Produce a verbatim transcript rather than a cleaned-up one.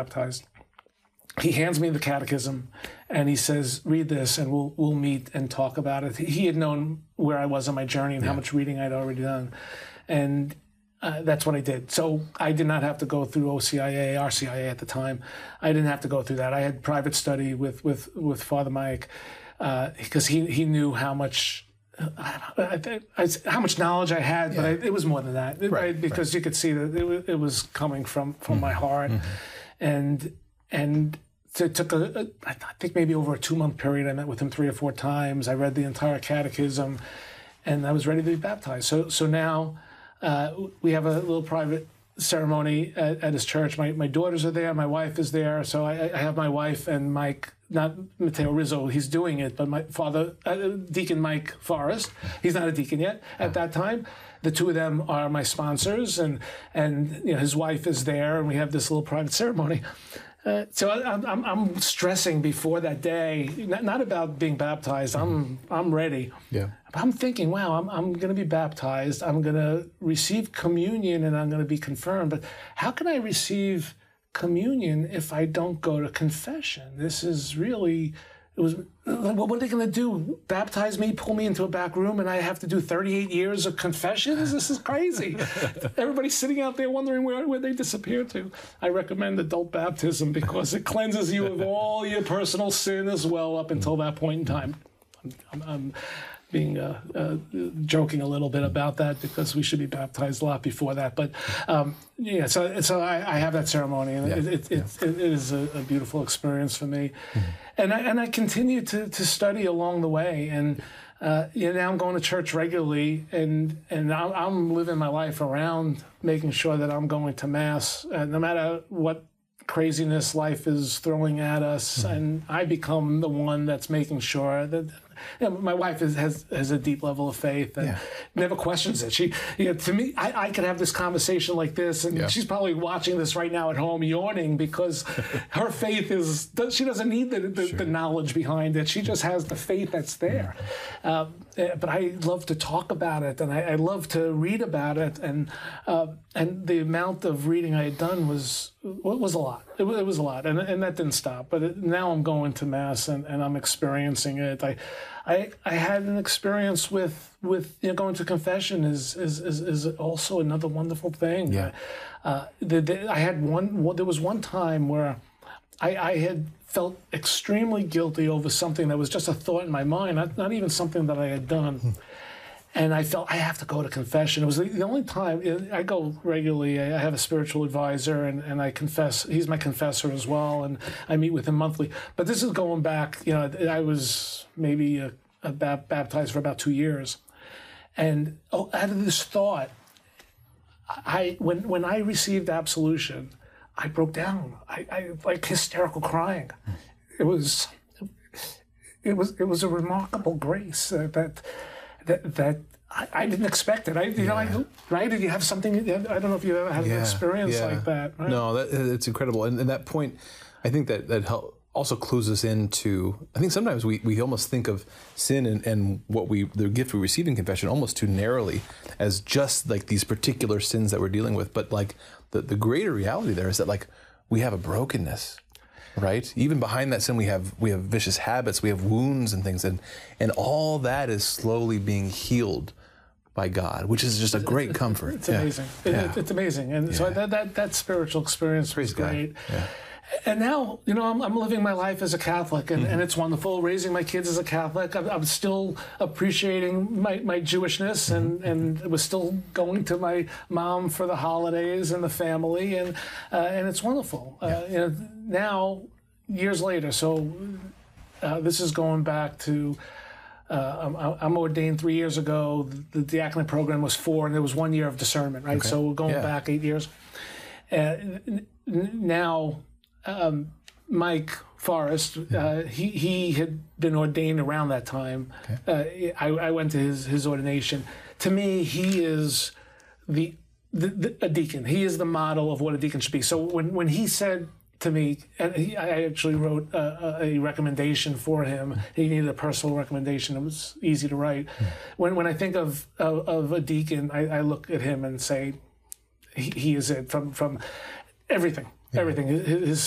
baptized. He hands me the catechism, and he says, "Read this, and we'll we'll meet and talk about it." He had known where I was on my journey and yeah. how much reading I'd already done, and uh, that's what I did. So I did not have to go through O C I A, R C I A at the time. I didn't have to go through that. I had private study with with with Father Mike uh, because he he knew how much. I, I, how much knowledge I had, but yeah. I, it was more than that, right, right, because right. you could see that it, it was coming from, from mm-hmm. my heart. Mm-hmm. And and so it took, a, a, I think maybe over a two-month period. I met with him three or four times. I read the entire catechism, and I was ready to be baptized. So so now uh, we have a little private ceremony at, at his church. My my daughters are there. My wife is there. So I, I have my wife and Mike, not Matteo Rizzo, he's doing it, but my father, uh, Deacon Mike Forrest, he's not a deacon yet at that time. The two of them are my sponsors, and and you know, his wife is there, and we have this little private ceremony. Uh, so I, I'm I'm stressing before that day, not, not about being baptized. I'm I'm ready. Yeah. But I'm thinking, wow, I'm I'm going to be baptized. I'm going to receive communion, and I'm going to be confirmed. But how can I receive communion if I don't go to confession? This is really, it was, what are they going to do? Baptize me, pull me into a back room, and I have to do thirty-eight years of confessions? This is crazy. Everybody's sitting out there wondering where, where they disappeared to. I recommend adult baptism because it cleanses you of all your personal sin as well up until that point in time. I'm, I'm, I'm being uh, uh, joking a little bit about that because we should be baptized a lot before that. But um, yeah, so so I, I have that ceremony, and yeah, it, it, yeah. it, it is a, a beautiful experience for me. Mm-hmm. And I and I continue to to study along the way, and uh, you know, now I'm going to church regularly, and and I'm, I'm living my life around making sure that I'm going to Mass, uh, no matter what craziness life is throwing at us, mm-hmm. and I become the one that's making sure that. You know, my wife is, has has a deep level of faith and yeah. never questions it. She, you know, to me, I, I could have this conversation like this, and yeah. she's probably watching this right now at home, yawning because her faith is. She doesn't need the the, sure. the knowledge behind it. She just has the faith that's there. Yeah. Um, but I love to talk about it, and I, I love to read about it, and uh, and the amount of reading I had done was was a lot. It was, it was a lot, and and that didn't stop. But it, now I'm going to Mass, and, and I'm experiencing it. I. I, I had an experience with, with you know, going to confession is, is, is, is also another wonderful thing. Yeah. Uh, the, the, I had one, well, there was one time where I, I had felt extremely guilty over something that was just a thought in my mind, not, not even something that I had done. Hmm. And I felt I have to go to confession. It was the, the only time I go regularly. I have a spiritual advisor, and, and I confess. He's my confessor as well, and I meet with him monthly. But this is going back. You know, I was maybe a, a baptized for about two years, and oh, out of this thought, I when when I received absolution, I broke down. I, I like hysterical crying. It was it was it was a remarkable grace uh, that. That, that I, I didn't expect it. I, you yeah. know, I, right? Did you have something? I don't know if you ever had yeah. an experience yeah. like that. Right? No, that, it's incredible. And, and that point, I think that that help, also clues us into. I think sometimes we, we almost think of sin and, and what we the gift we receive in confession almost too narrowly as just like these particular sins that we're dealing with. But like the the greater reality there is that like we have a brokenness. Right? Even behind that sin, we have we have vicious habits, we have wounds and things, and and all that is slowly being healed by God, which is just a great comfort. It's yeah. amazing. It, yeah. It's amazing, and yeah. so that, that that spiritual experience Praise was great. Yeah. And now, you know, I'm, I'm living my life as a Catholic, and, mm-hmm. and it's wonderful. Raising my kids as a Catholic, I'm, I'm still appreciating my, my Jewishness, and, and was still going to my mom for the holidays and the family, and uh, and it's wonderful. Yeah. Uh, you know, now, years later, so uh, this is going back to. Uh, I'm, I'm ordained three years ago. The, the diaconate program was four, and there was one year of discernment, right? Okay. So we're going yeah. back eight years. Uh, n- now. Um, Mike Forrest, uh, he he had been ordained around that time. Okay. Uh, I, I went to his his ordination. To me, he is the, the, the a deacon. He is the model of what a deacon should be. So when when he said to me, and he, I actually wrote a, a recommendation for him. He needed a personal recommendation. It was easy to write. Mm. When when I think of of, of a deacon, I, I look at him and say, he, he is it from from everything. Yeah. Everything. His